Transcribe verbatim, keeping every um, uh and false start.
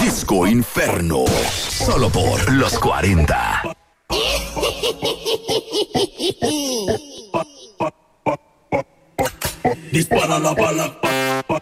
Disco Inferno. Solo por los cuarenta. Dispara la bala.